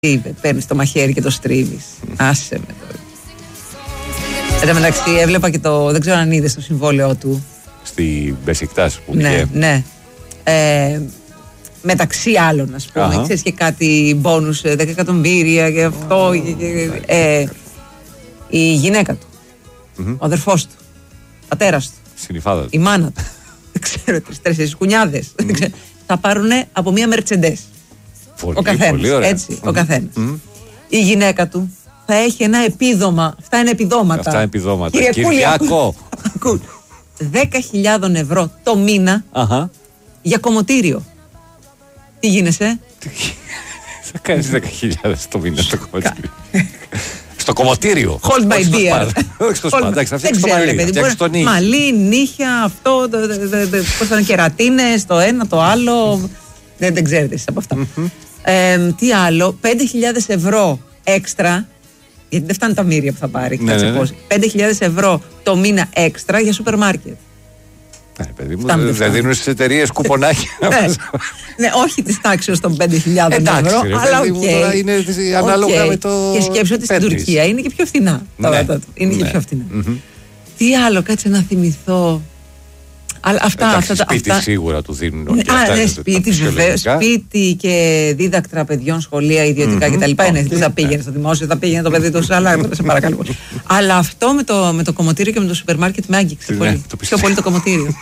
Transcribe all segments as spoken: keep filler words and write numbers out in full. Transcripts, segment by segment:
Παίρνεις το μαχαίρι και το στρίβεις. Άσε με τώρα. Εν τω μεταξύ έβλεπα και το, δεν ξέρω αν είδες το συμβόλαιό του. Στη Μπεσικτάς που ναι, είχε. ναι. Ε, μεταξύ άλλων, ας πούμε. Uh-huh. Ξέρεις και κάτι μπόνους δέκα εκατομμύρια και αυτό. Uh-huh. και, και, ε, η γυναίκα του, uh-huh. ο αδερφός του, ο πατέρας του, συνυφάδα του, η μάνα του, δεν ξέρω, τρεις-τέσσερις κουνιάδες, uh-huh. θα πάρουν από μία Mercedes. Πολύ, ο καθένας, πολύ ωραία. έτσι, mm-hmm. ο καθένας. Mm-hmm. Η γυναίκα του θα έχει ένα επίδομα. Αυτά είναι επιδόματα. Αυτά είναι επιδόματα. Κυριακούλη, Κυριακό. δέκα χιλιάδες ευρώ το μήνα uh-huh. για κομμωτήριο. Τι γίνεσαι? Θα κάνεις δέκα χιλιάδες το μήνα στο κομμωτήριο. Στο κομμωτήριο. Hold my beer. Όχι στο σπα. Εντάξει, θα φτιάξεις το μαλλί. Θα φτιάξεις τον νύχι. Μαλλί, νύχια, αυτό. Πώς θα είναι, κερατίνες, το ένα, το άλλο. Δεν, δεν ξέρετε εσείς από αυτά. Mm-hmm. Ε, τι άλλο, πέντε χιλιάδες ευρώ έξτρα, γιατί δεν φτάνει τα μοίρια που θα πάρει. Ναι, ναι, ναι. πέντε χιλιάδες ευρώ το μήνα έξτρα για σούπερ μάρκετ. Ναι, παιδί μου, δεν δε δίνουν στις εταιρείες κουπονάκια. ναι, ναι, όχι της τάξης των πέντε χιλιάδες ευρώ, ρε, αλλά οκ. Okay. Είναι ανάλογα okay. με το. Και σκέψου ότι στην Τουρκία είναι και πιο φθηνά. Ναι. Είναι ναι. και πιο φθηνά. Mm-hmm. Τι άλλο, κάτσε να θυμηθώ. Αλλά αυτά, εντάξει, αυτά, σπίτι αυτά... σίγουρα του δίνουν όλοι. Α, αυτά, ναι, σπίτι, βεβαίως. Σπίτι και δίδακτρα παιδιών, σχολεία, ιδιωτικά mm-hmm. κτλ. Okay. Δεν θα πήγαινε στο δημόσιο, θα πήγαινε το παιδί του σε άλλα. Σε παρακαλώ. Αλλά αυτό με το, με το κομμωτήριο και με το σούπερ μάρκετ με άγγιξε πολύ. Ναι, το πιο πολύ το κομμωτήριο.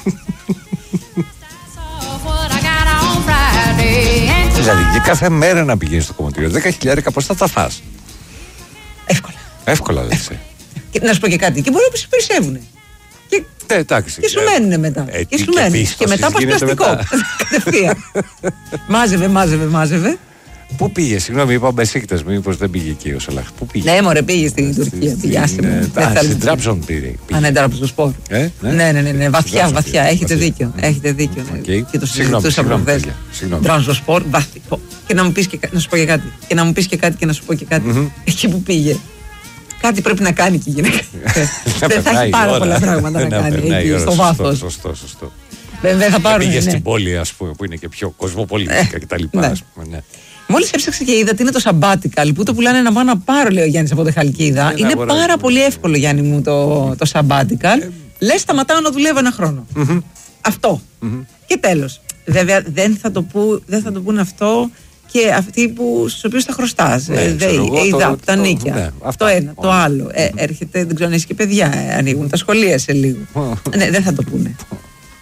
Δηλαδή, και κάθε μέρα να πηγαίνει στο κομμωτήριο, δέκα χιλιάδες πώς θα τα φας? Εύκολα. Εύκολα, δεν είσαι. Και να σου πω και κάτι. Και μπορεί να περισσεύουν. Και, ε, εντάξει, και σου μένουν μετά. Ε, και σου μένουν. Και, και μετά πας πλαστικό. Κατευθείαν. μάζευε, μάζευε, μάζευε. Πού πήγε, συγγνώμη, είπα Μπεσίκτας, μήπως δεν πήγε εκεί ο Σαλάχ. Πού πήγε? Ναι, μωρέ, πήγε στην Τουρκία. Πήγε. Στην Τραμπζον πήγε. Α, ναι, Τραμπζονσπορ. Ναι, ναι, ναι, βαθιά, βαθιά. Έχετε δίκιο. Έχετε δίκιο. Και το συζητούσα προχθές. Τραμπζονσπορ, βαθικό. Και να μου πει και να σου πω και κάτι. Και να μου πει και κάτι και να σου πω και κάτι. Εκεί που πήγε. Κάτι πρέπει να κάνει και η γυναίκα. Δεν θα έχει πάρα πολλά πράγματα να κάνει εκεί στο βάθος. Σωστό, σωστό. Δεν θα πάρουν. Πήγε στην πόλη, ας πούμε, που είναι και πιο κοσμοπολιτικά κτλ. Μόλις έψαξα και είδα ότι είναι το sabbatical που το πουλάνε να πάω να πάρω, λέει ο Γιάννης από τη Χαλκίδα. Είναι πάρα πολύ εύκολο, Γιάννη μου, το sabbatical. Λες, σταματάω να δουλεύω ένα χρόνο. Αυτό. Και τέλος. Βέβαια δεν θα το πούν αυτό και αυτοί που, στους οποίους θα χρωστάς. ΔΕΗ, ΕΙΔΑΠ, τα νίκια. Το ένα, το άλλο. Έρχεται, δεν ξέρω αν έχεις και παιδιά, ανοίγουν τα σχολεία σε λίγο. Ναι, δεν θα το πούνε.